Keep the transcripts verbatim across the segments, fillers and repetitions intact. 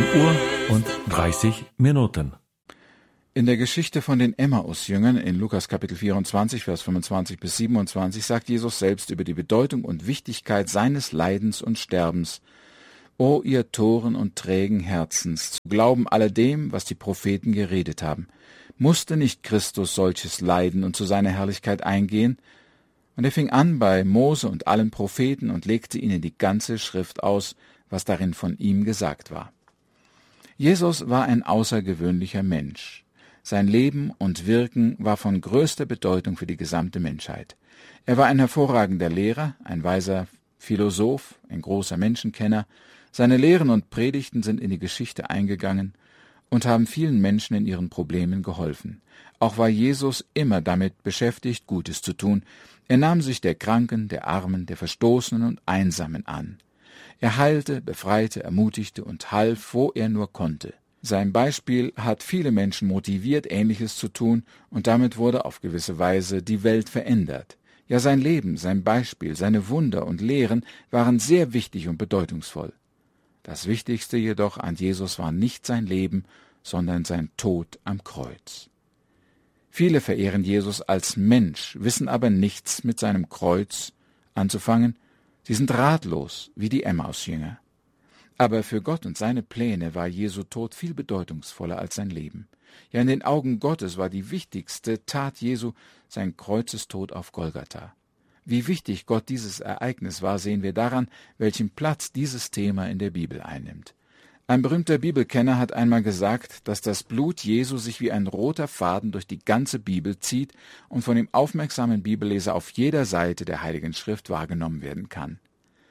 Uhr und dreißig Minuten. In der Geschichte von den Emmaus-Jüngern in Lukas Kapitel vierundzwanzig, Vers fünfundzwanzig bis siebenundzwanzig sagt Jesus selbst über die Bedeutung und Wichtigkeit seines Leidens und Sterbens: O ihr Toren und trägen Herzens, zu glauben alledem, was die Propheten geredet haben. Musste nicht Christus solches leiden und zu seiner Herrlichkeit eingehen? Und er fing an bei Mose und allen Propheten und legte ihnen die ganze Schrift aus, was darin von ihm gesagt war. Jesus war ein außergewöhnlicher Mensch. Sein Leben und Wirken war von größter Bedeutung für die gesamte Menschheit. Er war ein hervorragender Lehrer, ein weiser Philosoph, ein großer Menschenkenner. Seine Lehren und Predigten sind in die Geschichte eingegangen und haben vielen Menschen in ihren Problemen geholfen. Auch war Jesus immer damit beschäftigt, Gutes zu tun. Er nahm sich der Kranken, der Armen, der Verstoßenen und Einsamen an. Er heilte, befreite, ermutigte und half, wo er nur konnte. Sein Beispiel hat viele Menschen motiviert, Ähnliches zu tun, und damit wurde auf gewisse Weise die Welt verändert. Ja, sein Leben, sein Beispiel, seine Wunder und Lehren waren sehr wichtig und bedeutungsvoll. Das Wichtigste jedoch an Jesus war nicht sein Leben, sondern sein Tod am Kreuz. Viele verehren Jesus als Mensch, wissen aber nichts mit seinem Kreuz anzufangen. Sie sind ratlos, wie die Emmaus-Jünger. Aber für Gott und seine Pläne war Jesu Tod viel bedeutungsvoller als sein Leben. Ja, in den Augen Gottes war die wichtigste Tat Jesu sein Kreuzestod auf Golgatha. Wie wichtig Gott dieses Ereignis war, sehen wir daran, welchen Platz dieses Thema in der Bibel einnimmt. Ein berühmter Bibelkenner hat einmal gesagt, dass das Blut Jesu sich wie ein roter Faden durch die ganze Bibel zieht und von dem aufmerksamen Bibelleser auf jeder Seite der Heiligen Schrift wahrgenommen werden kann.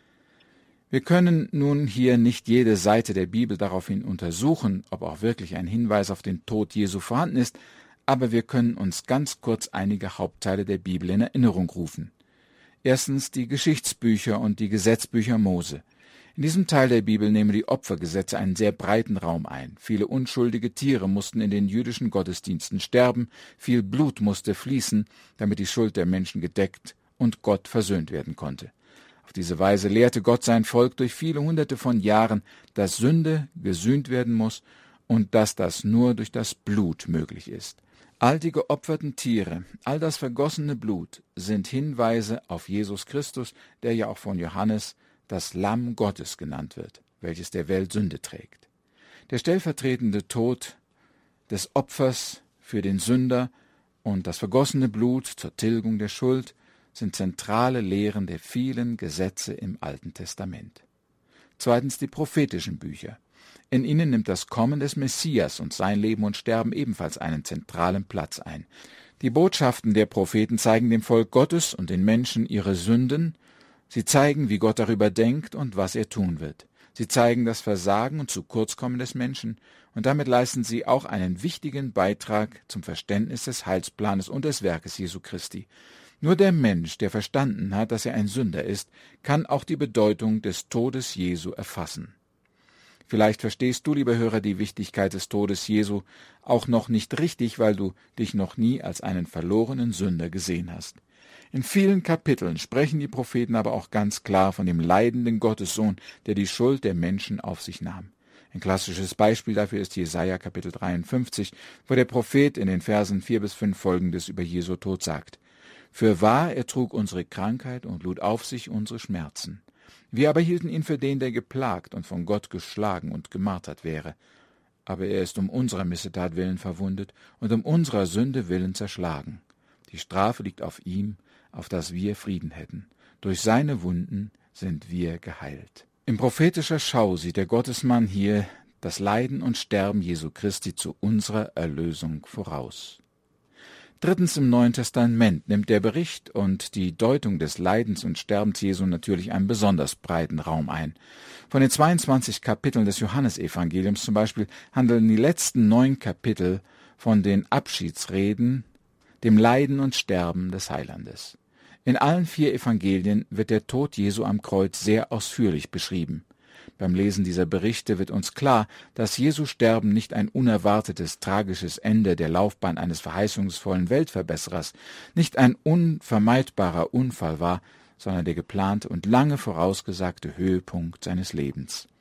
Wir können nun hier nicht jede Seite der Bibel daraufhin untersuchen, ob auch wirklich ein Hinweis auf den Tod Jesu vorhanden ist, aber wir können uns ganz kurz einige Hauptteile der Bibel in Erinnerung rufen. Erstens die Geschichtsbücher und die Gesetzbücher Mose. In diesem Teil der Bibel nehmen die Opfergesetze einen sehr breiten Raum ein. Viele unschuldige Tiere mussten in den jüdischen Gottesdiensten sterben, viel Blut musste fließen, damit die Schuld der Menschen gedeckt und Gott versöhnt werden konnte. Auf diese Weise lehrte Gott sein Volk durch viele hunderte von Jahren, dass Sünde gesühnt werden muss und dass das nur durch das Blut möglich ist. All die geopferten Tiere, all das vergossene Blut sind Hinweise auf Jesus Christus, der ja auch von Johannes das Lamm Gottes genannt wird, welches der Welt Sünde trägt. Der stellvertretende Tod des Opfers für den Sünder und das vergossene Blut zur Tilgung der Schuld sind zentrale Lehren der vielen Gesetze im Alten Testament. Zweitens die prophetischen Bücher. In ihnen nimmt das Kommen des Messias und sein Leben und Sterben ebenfalls einen zentralen Platz ein. Die Botschaften der Propheten zeigen dem Volk Gottes und den Menschen ihre Sünden. Sie zeigen, wie Gott darüber denkt und was er tun wird. Sie zeigen das Versagen und Zukurzkommen des Menschen, und damit leisten sie auch einen wichtigen Beitrag zum Verständnis des Heilsplanes und des Werkes Jesu Christi. Nur der Mensch, der verstanden hat, dass er ein Sünder ist, kann auch die Bedeutung des Todes Jesu erfassen. Vielleicht verstehst du, lieber Hörer, die Wichtigkeit des Todes Jesu auch noch nicht richtig, weil du dich noch nie als einen verlorenen Sünder gesehen hast. In vielen Kapiteln sprechen die Propheten aber auch ganz klar von dem leidenden Gottessohn, der die Schuld der Menschen auf sich nahm. Ein klassisches Beispiel dafür ist Jesaja Kapitel dreiundfünfzig, wo der Prophet in den Versen vier bis fünf Folgendes über Jesu Tod sagt: Fürwahr, er trug unsere Krankheit und lud auf sich unsere Schmerzen. Wir aber hielten ihn für den, der geplagt und von Gott geschlagen und gemartert wäre. Aber er ist um unserer Missetat willen verwundet und um unserer Sünde willen zerschlagen. Die Strafe liegt auf ihm, auf dass wir Frieden hätten. Durch seine Wunden sind wir geheilt. In prophetischer Schau sieht der Gottesmann hier das Leiden und Sterben Jesu Christi zu unserer Erlösung voraus. Drittens, im Neuen Testament nimmt der Bericht und die Deutung des Leidens und Sterbens Jesu natürlich einen besonders breiten Raum ein. Von den zweiundzwanzig Kapiteln des Johannesevangeliums zum Beispiel handeln die letzten neun Kapitel von den Abschiedsreden, dem Leiden und Sterben des Heilandes. In allen vier Evangelien wird der Tod Jesu am Kreuz sehr ausführlich beschrieben. Beim Lesen dieser Berichte wird uns klar, dass Jesu Sterben nicht ein unerwartetes, tragisches Ende der Laufbahn eines verheißungsvollen Weltverbesserers, nicht ein unvermeidbarer Unfall war, sondern der geplante und lange vorausgesagte Höhepunkt seines Lebens.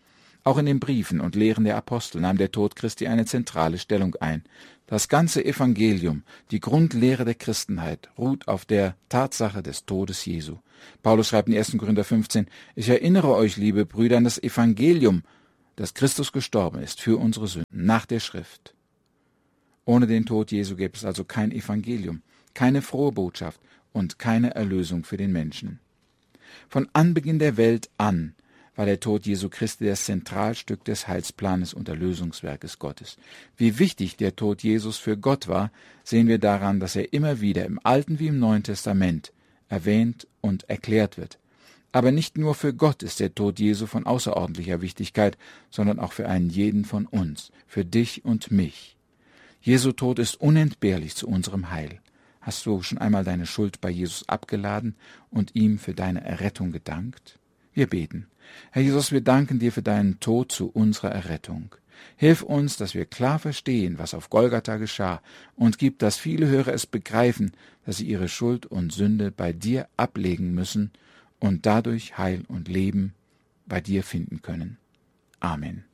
Auch in den Briefen und Lehren der Apostel nahm der Tod Christi eine zentrale Stellung ein. Das ganze Evangelium, die Grundlehre der Christenheit, ruht auf der Tatsache des Todes Jesu. Paulus schreibt in ersten Korinther fünfzehn, ich erinnere euch, liebe Brüder, an das Evangelium, dass Christus gestorben ist für unsere Sünden, nach der Schrift. Ohne den Tod Jesu gäbe es also kein Evangelium, keine frohe Botschaft und keine Erlösung für den Menschen. Von Anbeginn der Welt an war der Tod Jesu Christi das Zentralstück des Heilsplanes und Erlösungswerkes Gottes. Wie wichtig der Tod Jesus für Gott war, sehen wir daran, dass er immer wieder im Alten wie im Neuen Testament erwähnt und erklärt wird. Aber nicht nur für Gott ist der Tod Jesu von außerordentlicher Wichtigkeit, sondern auch für einen jeden von uns, für dich und mich. Jesu Tod ist unentbehrlich zu unserem Heil. Hast du schon einmal deine Schuld bei Jesus abgeladen und ihm für deine Errettung gedankt? Wir beten. Herr Jesus, wir danken dir für deinen Tod zu unserer Errettung. Hilf uns, dass wir klar verstehen, was auf Golgatha geschah, und gib, dass viele Hörer es begreifen, dass sie ihre Schuld und Sünde bei dir ablegen müssen und dadurch Heil und Leben bei dir finden können. Amen.